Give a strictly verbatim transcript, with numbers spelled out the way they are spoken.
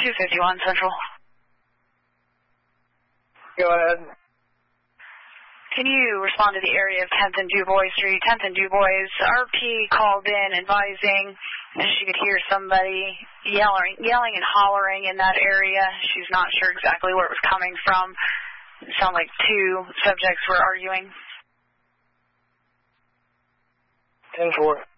two fifty-one Central. Go ahead. Can you respond to the area of tenth and DuBois Street? tenth and DuBois, R P called in advising and she could hear somebody yelling, yelling and hollering in that area. She's not sure exactly where it was coming from. It sounded like two subjects were arguing. ten four.